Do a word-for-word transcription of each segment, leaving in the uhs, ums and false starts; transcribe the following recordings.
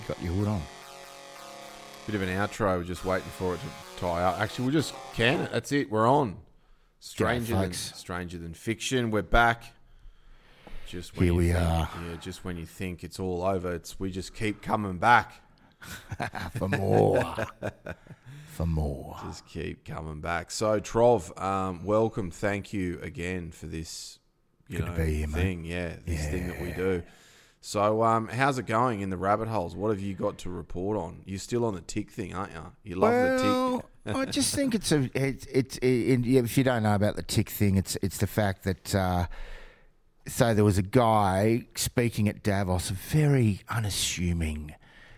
got your hood on. Bit of an outro. We're just waiting for it to tie up. Actually, we'll just can it. That's it. We're on. Stranger G'day, than folks. Stranger Than Fiction. We're back. Just when Here you we think, are. Yeah, just when you think it's all over, it's we just keep coming back. For more. For more. Just keep coming back. So, Trov, um, welcome. Thank you again for this, you Good know, to be here, mate. thing. Yeah, this Yeah. thing that we do. So, um, how's it going in the rabbit holes? What have you got to report on? You're still on the tick thing, aren't you? You love well, the tick. I just think it's a it's it's it, if you don't know about the tick thing, it's it's the fact that uh, so there was a guy speaking at Davos, a very unassuming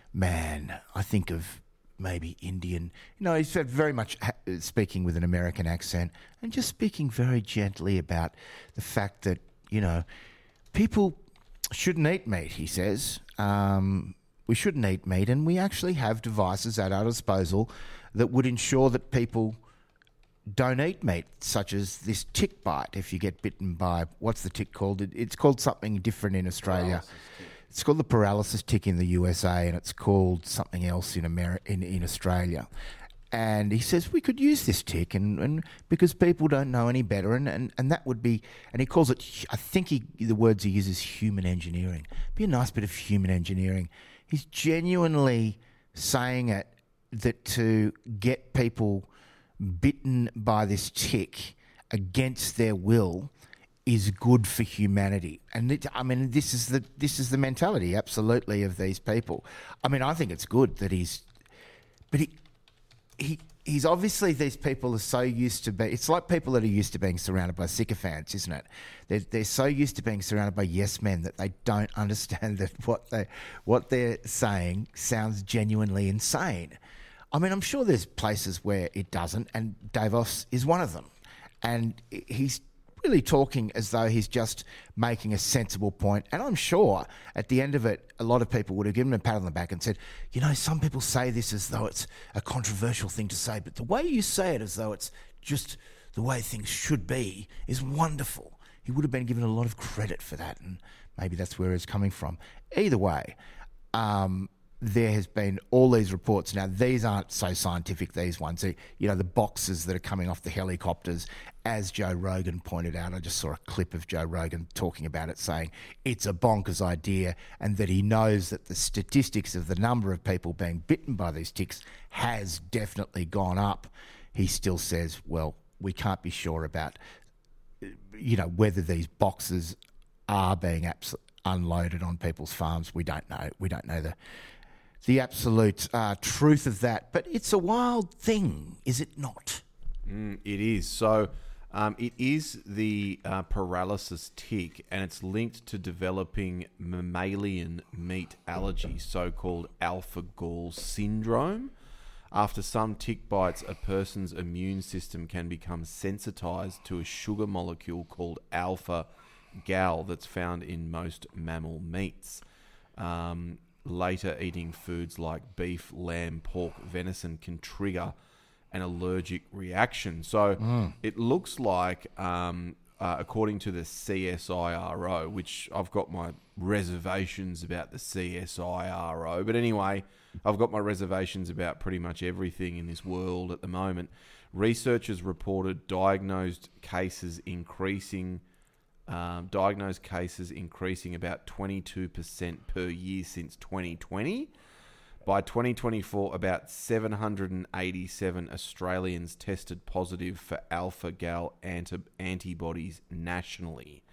man. I think of maybe Indian. You know, he's very much ha- speaking with an American accent and just speaking very gently about the fact that, you know, people shouldn't eat meat, he says. Um, we shouldn't eat meat, and we actually have devices at our disposal that would ensure that people don't eat meat, such as this tick bite. If you get bitten by, what's the tick called? It, it's called something different in Australia. It's called the paralysis tick in the U S A, and it's called something else in Ameri- in, in Australia. And he says we could use this tick, and, and because people don't know any better, and, and, and that would be, and he calls it, I think he, the words he uses, human engineering. Be a nice bit of human engineering. He's genuinely saying it that to get people bitten by this tick against their will is good for humanity. And it, I mean, this is the this is the mentality, absolutely, of these people. I mean, I think it's good that he's, but he. He he's obviously, these people are so used to be. It's like people that are used to being surrounded by sycophants, isn't it? They're they're so used to being surrounded by yes men that they don't understand that what they what they're saying sounds genuinely insane. I mean, I'm sure there's places where it doesn't, and Davos is one of them. And he's really talking as though he's just making a sensible point. And I'm sure at the end of it, a lot of people would have given him a pat on the back and said, you know, some people say this as though it's a controversial thing to say, but the way you say it as though it's just the way things should be is wonderful. He would have been given a lot of credit for that, and maybe that's where it's coming from. Either way, um, there has been all these reports. Now, these aren't so scientific, these ones. You know, the boxes that are coming off the helicopters, as Joe Rogan pointed out. I just saw a clip of Joe Rogan talking about it, saying it's a bonkers idea, and that he knows that the statistics of the number of people being bitten by these ticks has definitely gone up. He still says, well, we can't be sure about, you know, whether these boxes are being abs- unloaded on people's farms. We don't know. We don't know the the absolute uh, truth of that. But it's a wild thing, is it not? Mm, it is. So um, it is the uh, paralysis tick, and it's linked to developing mammalian meat allergy, so-called alpha-gall syndrome. After some tick bites, a person's immune system can become sensitized to a sugar molecule called alpha-gal that's found in most mammal meats. Um, later, eating foods like beef, lamb, pork, venison can trigger an allergic reaction. So mm. it looks like, um, uh, according to the C S I R O, which I've got my reservations about the C S I R O, but anyway, I've got my reservations about pretty much everything in this world at the moment. Researchers reported diagnosed cases increasing, um, diagnosed cases increasing about twenty-two percent per year since twenty twenty. By twenty twenty-four, about seven hundred eighty-seven Australians tested positive for alpha-gal anti- antibodies nationally.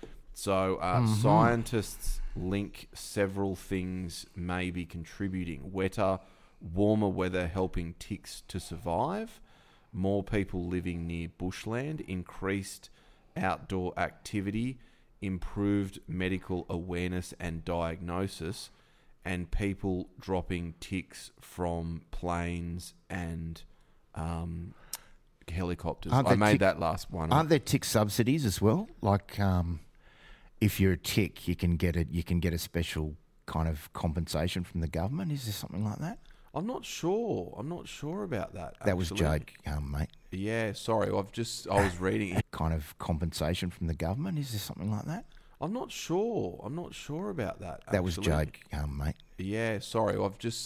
So uh, mm-hmm. scientists link several things may be contributing. Wetter, warmer weather helping ticks to survive, more people living near bushland, increased outdoor activity, improved medical awareness and diagnosis, and people dropping ticks from planes and um, helicopters. Aren't I there made tick- that last one. Aren't there tick subsidies as well? Like, um, if you're a tick, you can get a you can get a special kind of compensation from the government. Is there something like that? I'm not sure. I'm not sure about that. That was actually. joke, um, mate. Yeah, sorry. I've just I was reading it. Kind of compensation from the government. Is there something like that? I'm not sure. I'm not sure about that. That was actually. joke, um, mate. Yeah, sorry. I've just